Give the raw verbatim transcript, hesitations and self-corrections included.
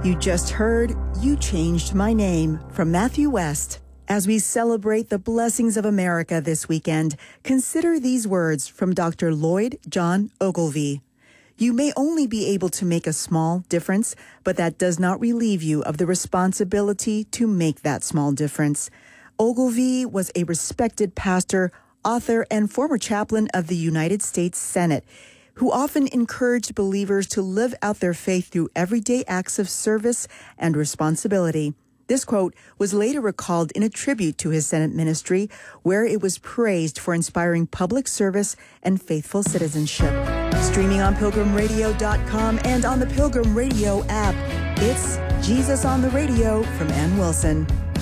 You just heard, You Changed My Name from Matthew West. As we celebrate the blessings of America this weekend, consider these words from Doctor Lloyd John Ogilvie. You may only be able to make a small difference, but that does not relieve you of the responsibility to make that small difference. Ogilvie was a respected pastor, author, and former chaplain of the United States Senate, who often encouraged believers to live out their faith through everyday acts of service and responsibility. This quote was later recalled in a tribute to his Senate ministry, where it was praised for inspiring public service and faithful citizenship. Streaming on pilgrim radio dot com and on the Pilgrim Radio app, it's Jesus on the Radio from Ann Wilson.